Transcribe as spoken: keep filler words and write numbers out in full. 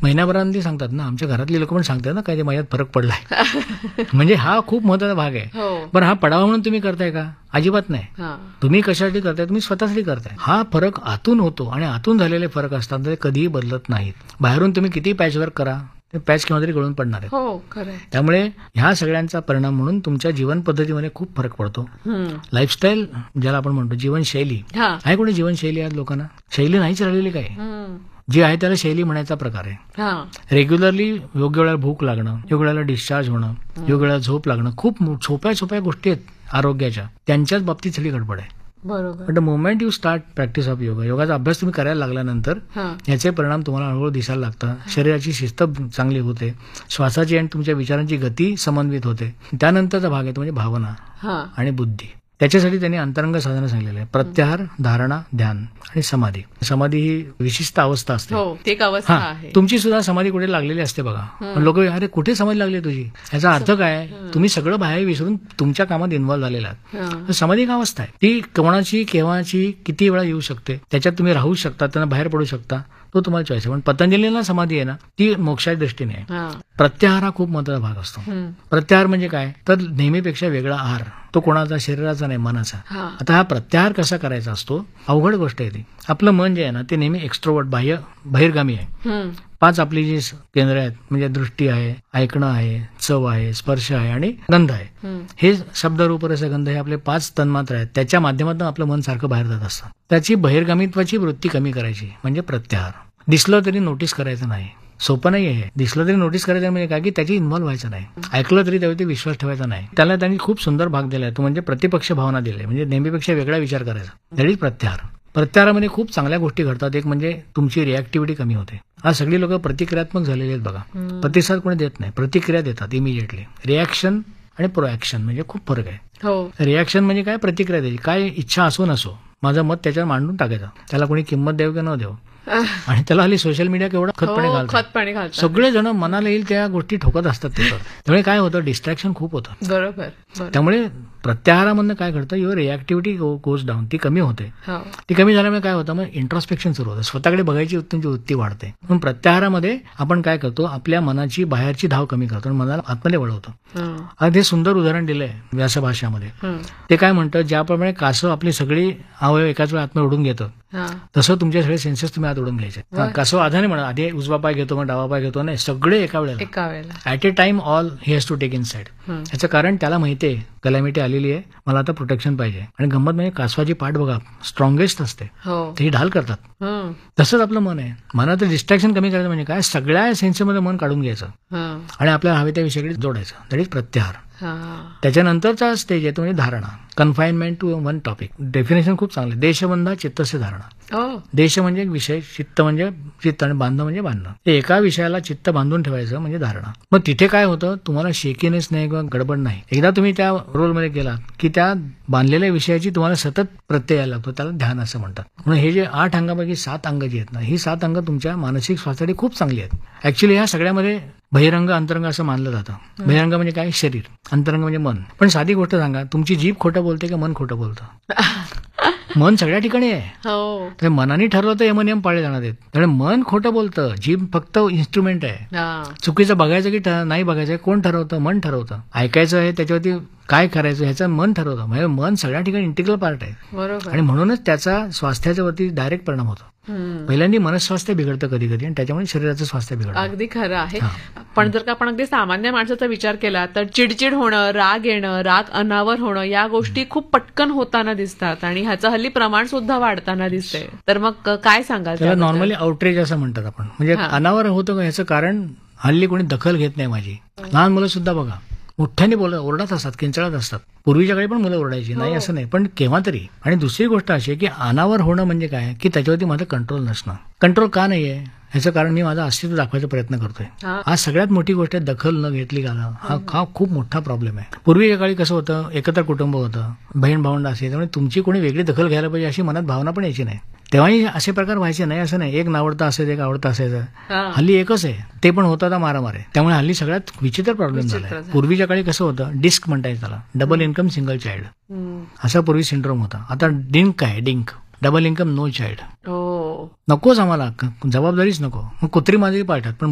महिन्याभरांनी सांगतात ना, आमच्या घरातली लोक पण सांगतात ना काय ते माझ्यात फरक पडलाय. म्हणजे हा खूप महत्वाचा भाग आहे. हो. बरं, हा पडावा म्हणून तुम्ही करताय का? अजिबात नाही. हा. तुम्ही कशासाठी करताय? तुम्ही स्वतःसाठी करताय. हा फरक आतून होतो आणि आतून झालेले फरक असतात ते कधीही बदलत नाहीत. बाहेरून तुम्ही किती पॅचवर्क करा, ते पॅच केव्हा तरी गळून पडणार आहे. हो, खरंय. त्यामुळे ह्या सगळ्यांचा परिणाम म्हणून तुमच्या जीवन पद्धतीमध्ये खूप फरक पडतो. लाईफस्टाईल ज्याला आपण म्हणतो, जीवनशैली हा. आहे. कोणी जीवनशैली आज लोकांना शैली नाहीच राहिलेली काय, हम्म. जी आहे त्याला शैली म्हणायचा प्रकार आहे. हा. रेग्युलरली योग्य वेळेला भूक लागणं, योग्य वेळेला डिस्चार्ज होणं, योग्य वेळेला झोप लागणं, खूप सोप्या सोप्या गोष्टी आहेत आरोग्याच्या, त्यांच्याच बाबतीत सगळी गडबड आहे. बरोबर. But the moment you start practice of yoga, योगाचा अभ्यास तुम्ही करायला लागल्यानंतर हा. याचे परिणाम तुम्हाला हळूहळू दिसायला लागतात. शरीराची शिस्त चांगली होते, श्वासाची आणि तुमच्या विचारांची गती समन्वित होते. त्यानंतरचा भाग आहे तो म्हणजे भावना हा. आणि बुद्धी. त्याच्यासाठी त्यांनी अंतरंग साधनं सांगलेलं आहे. प्रत्याहार, धारणा, ध्यान आणि समाधी. समाधी ही विशिष्ट अवस्था असते. हो, ते एक अवस्था हा, आहे. तुमची सुद्धा समाधी कुठे लागलेली असते बघा. लोक अरे कुठे समाधी लागली तुझी, याचा अर्थ काय? तुम्ही सगळं बाहेर विसरून तुमच्या कामात इन्व्हॉल्व्ह झालेला आहात. समाधी एक अवस्था आहे, ती कोणाची केव्हाची किती वेळा येऊ शकते, त्याच्यात तुम्ही राहू शकता, त्यांना बाहेर पडू शकता, तो तुम्हाला चॉईस आहे. पण पतंजलीला समाधी आहे ना, ती मोक्षाच्या दृष्टीने आहे. प्रत्याहार हा खूप महत्वाचा भाग असतो. प्रत्याहार म्हणजे काय, तर नेहमीपेक्षा वेगळा आहार, तो कोणाचा, शरीराचा नाही, मनाचा. आता हा प्रत्याहार कसा करायचा असतो, अवघड गोष्ट आहे ती. आपलं मन जे आहे ना, ते नेहमी एक्स्ट्रोवर्ट, बाह्य बहिर्गामी आहे. पाच आपली जी केंद्र आहेत, म्हणजे दृष्टी आहे, ऐकणं आहे, चव आहे, स्पर्श आहे आणि गंध आहे. हे शब्दरूप रसगंध हे आपले पाच तन्मात्र आहेत. त्याच्या माध्यमातून आपलं मन सारखं बाहेर जात असतं. त्याची बहिर्गामित्वाची वृत्ती कमी करायची म्हणजे प्रत्याहार. दिसलं तरी नोटीस करायचं नाही. सोपं नाही आहे. दिसलं तरी नोटीस करायचं म्हणजे काय की त्याची इन्व्हॉल्व व्हायचं नाही. ऐकलं तरी त्यावरती विश्वास ठेवायचा नाही. त्याला त्यांनी खूप सुंदर भाग दिलाय, तो म्हणजे प्रतिपक्ष भावना दिली, म्हणजे नेहमीपेक्षा वेगळा विचार करायचा. दॅट इज प्रत्याहार. प्रत्याहारामध्ये खूप चांगल्या गोष्टी घडतात. एक म्हणजे तुमची रिॲक्टिव्हिटी कमी होते. आज सगळी लोक प्रतिक्रियात्मक झालेली आहेत बघा. प्रतिसाद कोणी देत नाही, प्रतिक्रिया देतात इमिजिएटली. रिॲक्शन आणि प्रोॲक्शन म्हणजे खूप फरक आहे. रिॲक्शन म्हणजे काय, प्रतिक्रिया द्यायची, काय इच्छा असो नसो, माझं मत त्याच्यावर मांडून टाकायचं. त्याला कोणी किंमत देऊ की न देऊ. आणि त्याला हल्ली सोशल मीडिया केवढा खतपणे घालतात. सगळे जण मनाला येईल त्या गोष्टी ठोकत असतात त्याच्यावर. त्यामुळे काय होतं, डिस्ट्रॅक्शन खूप होतं. बरोबर. त्यामुळे प्रत्याहारामधनं काय घडतं, युअर रिॲक्टिव्हिटी गोज डाऊन, ती कमी होते. ती कमी झाल्यामुळे काय होतं, मग इंट्रोस्पेक्शन सुरू होतं, स्वतःकडे बघायची तुमची वृत्ती वाढते. म्हणून प्रत्याहारामध्ये आपण काय करतो, आपल्या मनाची बाहेरची धाव कमी करतो आणि मनाला आतमध्ये वळवतो. अगदी सुंदर उदाहरण दिलंय व्यासभाषामध्ये. ते काय म्हणतं, ज्याप्रमाणे कासव आपली सगळी अवयव एकाच वेळा आतमध्ये ओढून घेतं, तसं तुमचे सगळे सेन्सेस तुम्ही आत ओढून घ्यायचे. कासव आधाने म्हणा, आधी उजवा पाय घेतो मग डावा पाय घेतो, नाही, सगळे एका वेळेला at A time all he has to take in side. याचं कारण त्याला माहितीये कलॅमिटी आलेली आहे, मला आता प्रोटेक्शन पाहिजे. आणि गंमत म्हणजे कासवाची पाठ बघा स्ट्रॉंगेस्ट असते, ती ढाल करतात. तसंच आपलं मन आहे. मनाचं डिस्ट्रॅक्शन कमी करायचं म्हणजे काय, सगळ्या सेन्समध्ये मन काढून घ्यायचं आणि आपल्या हवे त्या विषयाकडे जोडायचं. दॅट इज प्रत्याहार. त्याच्यानंतरचा स्टेज आहे तो म्हणजे धारणा, confinement to one topic. Definition खूप चांगलं, देशबंधा चित्तस्य धारणा. देश म्हणजे एक विषय, चित्त म्हणजे चित्त आणि बांध म्हणजे बांधणं. ते एका विषयाला चित्त बांधून ठेवायचं म्हणजे धारणा. मग तिथे काय होतं, तुम्हाला शेकीनेस नाही किंवा गडबड नाही. एकदा तुम्ही त्या रोलमध्ये गेलात की त्या बांधलेल्या विषयाची तुम्हाला सतत प्रत्यय यायला लागतो, त्याला ध्यान असं म्हणतात. म्हणून हे जे आठ अंगापैकी सात अंग जी आहेत ना, ही सात अंग तुमच्या मानसिक स्वास्थ्यासाठी खूप चांगली आहेत. ऍक्च्युली ह्या सगळ्यामध्ये बहिरंग अंतरंग असं मानलं जातं. बहिरंग म्हणजे काय, शरीर. अंतरंग म्हणजे मन. पण साधी गोष्ट सांगा, तुमची जीभ खोटं बोलते का मन खोटं बोलतं? मन सगळ्या ठिकाणी आहे. मनाने ठरवलं तर यमनियम पाळले जाणार आहेत. त्यामुळे मन खोटं बोलतं, जीभ फक्त इन्स्ट्रुमेंट आहे. चुकीचं बघायचं की नाही बघायचं कोण ठरवतं? मन ठरवतं. ऐकायचं आहे त्याच्यावरती काय करायचं ह्याचं मन ठरवतं. म्हणजे मन सगळ्या ठिकाणी इंटिग्रल पार्ट आहे आणि म्हणूनच त्याचा स्वास्थ्याच्या वरती डायरेक्ट परिणाम होतो. पहिल्यांदा मनस्वास्थ्य बिघडतं कधी कधी आणि त्याच्यामुळे शरीराचं स्वास्थ्य बिघडतं. अगदी खरं आहे. पण जर का आपण अगदी सामान्य माणसाचा विचार केला तर चिडचिड होणं, राग येणं, राग अनावर होणं या गोष्टी खूप पटकन होताना दिसतात आणि ह्याचं हल्ली प्रमाण सुद्धा वाढताना दिसतंय. तर मग काय सांगाल? त्याला नॉर्मली आउटरेज असं म्हणतात आपण. म्हणजे अनावर होतं का ह्याचं कारण हल्ली कोणी दखल घेत नाही माझी. लहान मुलं सुद्धा बघा मोठ्याने बोलत ओरडत असतात, किंचाळत असतात. पूर्वीच्या काळी पण मुलं ओरडायची नाही असं नाही, पण केव्हा तरी. आणि दुसरी गोष्ट अशी आहे की अनावर होणं म्हणजे काय की त्याच्यावरती माझं कंट्रोल नसणं. कंट्रोल का नाहीये ह्याचं कारण मी माझं अस्तित्व दाखवायचा प्रयत्न करतोय. आज सगळ्यात मोठी गोष्ट आहे दखल न घेतली घालणं. हा हा खूप मोठा प्रॉब्लेम आहे. पूर्वीच्या काळी कसं होतं, एकत्र कुटुंब होतं, बहीण भावंड असे, त्यामुळे तुमची कोणी वेगळी दखल घ्यायला पाहिजे अशी मनात भावना पण यायची नाही. तेव्हाही असे प्रकार व्हायचे नाही असं नाही. एक नावडता असायचं, एक आवडता असायचं. हल्ली एकच आहे, ते पण होता आता मारामार आहे. त्यामुळे हल्ली सगळ्यात विचित्र प्रॉब्लेम झाला. पूर्वीच्या काळी कसं होतं, डिस्क म्हणता त्याला, डबल इन्कम सिंगल चाइल्ड, असा पूर्वी सिंड्रोम होता. आता डिंक आहे, डिंक डबल इन्कम नो चाइल्ड. नकोच आम्हाला, जबाबदारीच नको. मग कुत्री माझी पाळतात पण